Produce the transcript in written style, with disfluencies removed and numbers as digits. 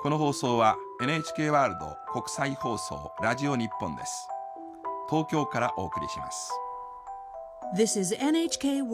この放送は NHK ワールド国際放送ラジオ日本です。東京からお送りします。 This is NHK